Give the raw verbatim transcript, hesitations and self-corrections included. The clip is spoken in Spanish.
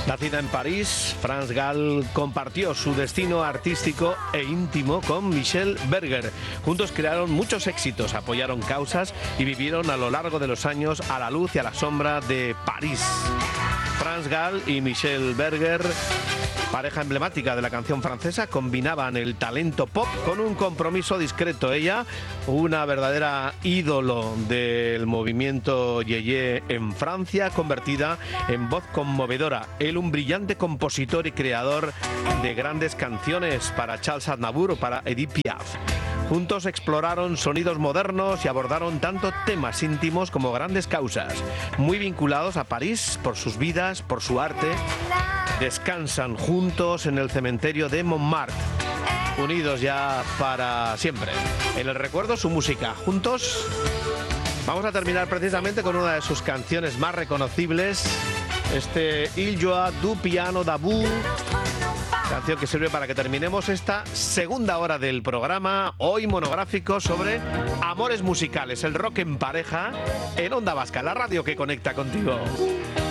Nacida en París, France Gall compartió su destino artístico e íntimo con Michel Berger. Juntos crearon muchos éxitos, apoyaron causas y vivieron a lo largo de los años a la luz y a la sombra de París. France Gall y Michel Berger, pareja emblemática de la canción francesa, combinaban el talento pop con un compromiso discreto. Ella, una verdadera ídolo del movimiento yeye en Francia, convertida en voz conmovedora. Él, un brillante compositor y creador de grandes canciones para Charles Aznavour o para Edith Piaf. Juntos exploraron sonidos modernos y abordaron tanto temas íntimos como grandes causas. Muy vinculados a París por sus vidas, por su arte, descansan juntos en el cementerio de Montmartre, unidos ya para siempre. En el recuerdo, su música. Juntos vamos a terminar precisamente con una de sus canciones más reconocibles, este Il joue du piano d'Abu, canción que sirve para que terminemos esta segunda hora del programa, hoy monográfico sobre amores musicales, el rock en pareja, en Onda Vasca, la radio que conecta contigo.